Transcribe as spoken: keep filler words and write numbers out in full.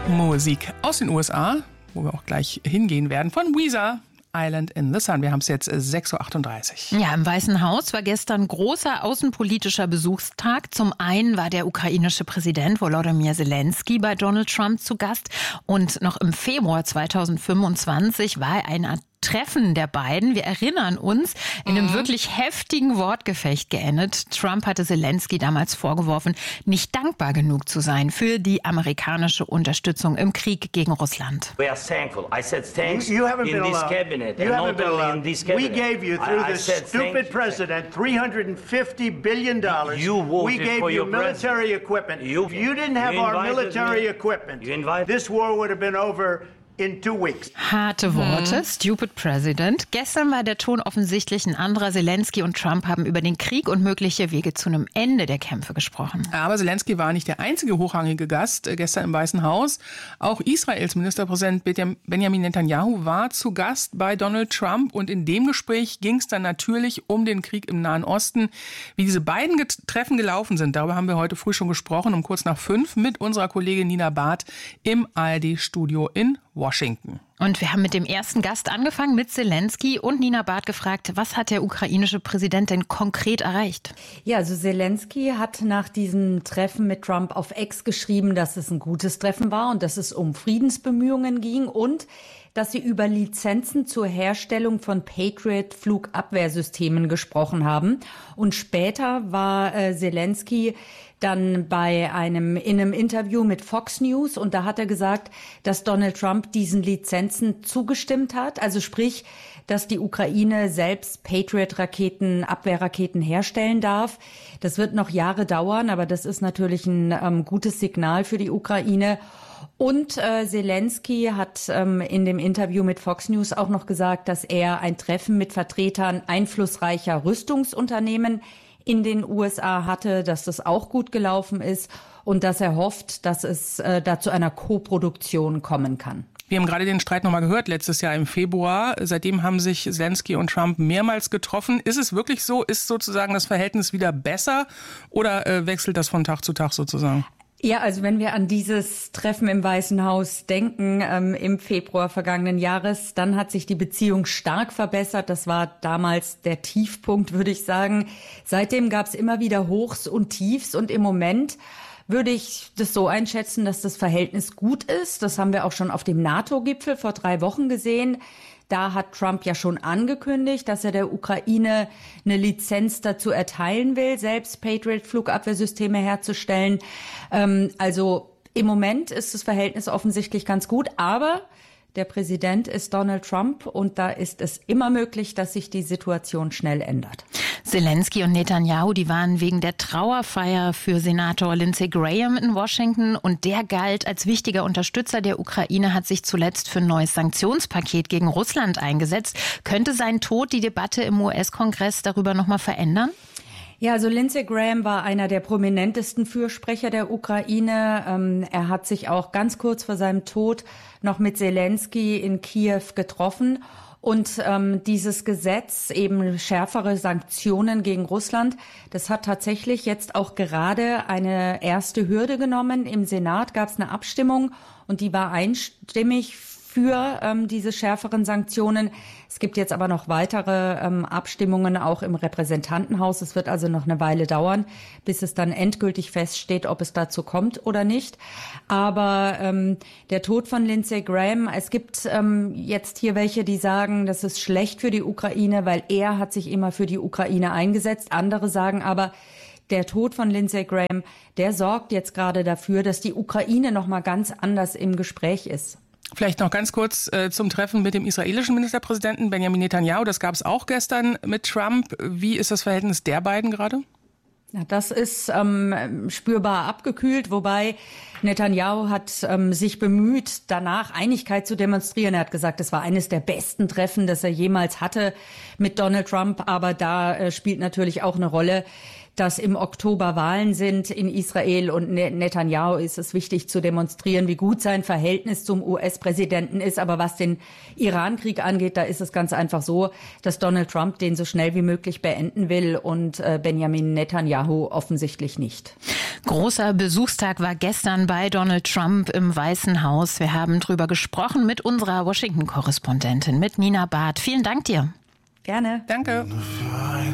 Musik aus den U S A, wo wir auch gleich hingehen werden, von Weezer. Island in the Sun. Wir haben es jetzt sechs Uhr achtunddreißig. Ja, im Weißen Haus war gestern großer außenpolitischer Besuchstag. Zum einen war der ukrainische Präsident Volodymyr Zelensky bei Donald Trump zu Gast. Und noch im Februar zweitausendfünfundzwanzig war ein Treffen der beiden, wir erinnern uns, in einem mhm. wirklich heftigen Wortgefecht geendet. Trump hatte Zelensky damals vorgeworfen, nicht dankbar genug zu sein für die amerikanische Unterstützung im Krieg gegen Russland. We are thankful. I said thanks you, you haven't in been this allowed. cabinet. You and haven't not been only allowed. in this cabinet. We gave you through I, I this said stupid president three hundred fifty billion dollars. You voted we gave for you your military president. equipment. You, if you didn't have you our military me. equipment, you invited this war would have been over in two weeks. Harte Worte, hm. Stupid President. Gestern war der Ton offensichtlich ein anderer. Zelensky und Trump haben über den Krieg und mögliche Wege zu einem Ende der Kämpfe gesprochen. Aber Zelensky war nicht der einzige hochrangige Gast gestern im Weißen Haus. Auch Israels Ministerpräsident Benjamin Netanyahu war zu Gast bei Donald Trump. Und in dem Gespräch ging es dann natürlich um den Krieg im Nahen Osten. Wie diese beiden Treffen gelaufen sind, darüber haben wir heute früh schon gesprochen, um kurz nach fünf mit unserer Kollegin Nina Barth im A R D-Studio in Washington. Und wir haben mit dem ersten Gast angefangen, mit Zelensky, und Nina Barth gefragt, was hat der ukrainische Präsident denn konkret erreicht? Ja, also Zelensky hat nach diesem Treffen mit Trump auf X geschrieben, dass es ein gutes Treffen war und dass es um Friedensbemühungen ging und dass sie über Lizenzen zur Herstellung von Patriot-Flugabwehrsystemen gesprochen haben. Und später war äh, Zelensky dann bei einem, in einem Interview mit Fox News, und da hat er gesagt, dass Donald Trump diesen Lizenzen zugestimmt hat. Also sprich, dass die Ukraine selbst Patriot-Raketen, Abwehrraketen herstellen darf. Das wird noch Jahre dauern, aber das ist natürlich ein ähm, gutes Signal für die Ukraine. Und äh, Zelensky hat ähm, in dem Interview mit Fox News auch noch gesagt, dass er ein Treffen mit Vertretern einflussreicher Rüstungsunternehmen in den U S A hatte, dass das auch gut gelaufen ist und dass er hofft, dass es äh, da zu einer Koproduktion kommen kann. Wir haben gerade den Streit nochmal gehört, letztes Jahr im Februar. Seitdem haben sich Zelensky und Trump mehrmals getroffen. Ist es wirklich so? Ist sozusagen das Verhältnis wieder besser oder äh, wechselt das von Tag zu Tag sozusagen? Ja, also wenn wir an dieses Treffen im Weißen Haus denken, ähm, im Februar vergangenen Jahres, dann hat sich die Beziehung stark verbessert. Das war damals der Tiefpunkt, würde ich sagen. Seitdem gab es immer wieder Hochs und Tiefs, und im Moment würde ich das so einschätzen, dass das Verhältnis gut ist. Das haben wir auch schon auf dem NATO-Gipfel vor drei Wochen gesehen. Da hat Trump ja schon angekündigt, dass er der Ukraine eine Lizenz dazu erteilen will, selbst Patriot-Flugabwehrsysteme herzustellen. Ähm, also im Moment ist das Verhältnis offensichtlich ganz gut, aber der Präsident ist Donald Trump, und da ist es immer möglich, dass sich die Situation schnell ändert. Zelensky und Netanyahu, die waren wegen der Trauerfeier für Senator Lindsey Graham in Washington, und der galt als wichtiger Unterstützer der Ukraine, hat sich zuletzt für ein neues Sanktionspaket gegen Russland eingesetzt. Könnte sein Tod die Debatte im U S-Kongress darüber noch mal verändern? Ja, also Lindsey Graham war einer der prominentesten Fürsprecher der Ukraine. Ähm, er hat sich auch ganz kurz vor seinem Tod noch mit Zelensky in Kiew getroffen. Und ähm, dieses Gesetz, eben schärfere Sanktionen gegen Russland, das hat tatsächlich jetzt auch gerade eine erste Hürde genommen. Im Senat gab es eine Abstimmung, und die war einstimmig für ähm, diese schärferen Sanktionen. Es gibt jetzt aber noch weitere ähm, Abstimmungen auch im Repräsentantenhaus. Es wird also noch eine Weile dauern, bis es dann endgültig feststeht, ob es dazu kommt oder nicht. Aber ähm, der Tod von Lindsey Graham, es gibt ähm, jetzt hier welche, die sagen, das ist schlecht für die Ukraine, weil er hat sich immer für die Ukraine eingesetzt. Andere sagen aber, der Tod von Lindsey Graham, der sorgt jetzt gerade dafür, dass die Ukraine noch mal ganz anders im Gespräch ist. Vielleicht noch ganz kurz äh, zum Treffen mit dem israelischen Ministerpräsidenten Benjamin Netanyahu. Das gab es auch gestern mit Trump. Wie ist das Verhältnis der beiden gerade? Ja, das ist ähm, spürbar abgekühlt, wobei Netanyahu hat ähm, sich bemüht, danach Einigkeit zu demonstrieren. Er hat gesagt, es war eines der besten Treffen, das er jemals hatte mit Donald Trump. Aber da äh, spielt natürlich auch eine Rolle, dass im Oktober Wahlen sind in Israel und Netanyahu ist es wichtig zu demonstrieren, wie gut sein Verhältnis zum U S-Präsidenten ist. Aber was den Iran-Krieg angeht, da ist es ganz einfach so, dass Donald Trump den so schnell wie möglich beenden will und äh, Benjamin Netanyahu offensichtlich nicht. Großer Besuchstag war gestern bei Donald Trump im Weißen Haus. Wir haben drüber gesprochen mit unserer Washington-Korrespondentin, mit Nina Barth. Vielen Dank dir. Gerne. Danke.